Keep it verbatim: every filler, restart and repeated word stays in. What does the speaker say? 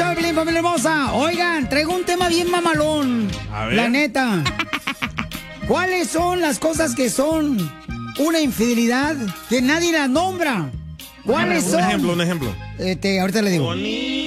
show, Pelín, familia hermosa. Oigan, traigo un tema bien mamalón. A ver. La neta. ¿Cuáles son las cosas que son una infidelidad que nadie las nombra? ¿Cuáles Un son? ejemplo, un ejemplo. Este, ahorita le digo. Bonito.